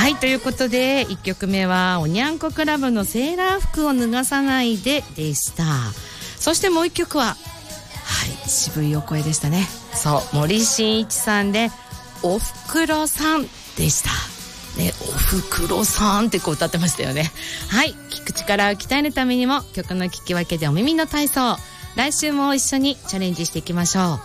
はい、ということで1曲目はおにゃんこクラブのセーラー服を脱がさないででした。そしてもう1曲は、はい、渋いお声でしたね。そう森進一さんでおふくろさんでしたね。おふくろさんってこう歌ってましたよね。はい、聞く力を鍛えるためにも曲の聞き分けでお耳の体操、来週も一緒にチャレンジしていきましょう。